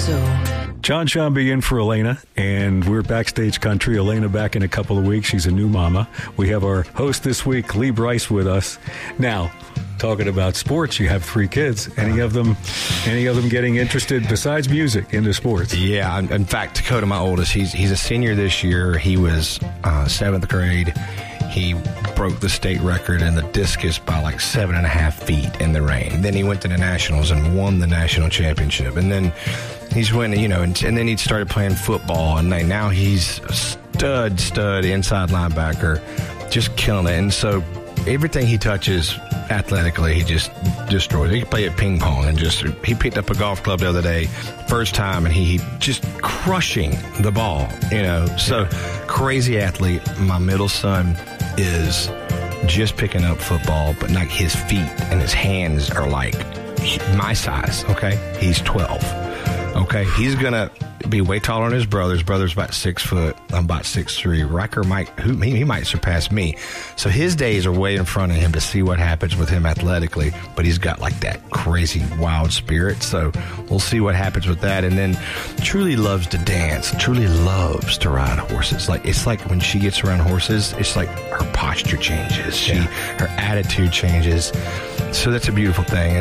John Shambi in for Elena, and we're Backstage Country. Elena back in a couple of weeks. She's a new mama. We have our host this week, Lee Bryce, with us. Now, talking about sports, you have 3 kids. Any of them getting interested, besides music, into sports? Yeah, in fact, Dakota, my oldest, he's a senior this year. He was 7th grade. He broke the state record in the discus by like 7.5 feet in the rain. Then he went to the nationals and won the national championship. And then he's winning, and then he started playing football. And now he's a stud inside linebacker, just killing it. And so everything he touches athletically, he just destroys. He can play at ping pong, and he picked up a golf club the other day, first time, and he just crushing the ball, So crazy athlete. My middle son is just picking up football, but like his feet and his hands are like my size. Okay, he's 12. Okay, he's gonna be way taller than his brother. His brother's about 6 foot. I'm about 6'3". Riker he might surpass me. So his days are way in front of him to see what happens with him athletically. But he's got like that crazy wild spirit. So we'll see what happens with that. And then truly loves to dance. Truly loves to ride horses. It's like when she gets around horses, it's like her posture changes. Her attitude changes. So that's a beautiful thing.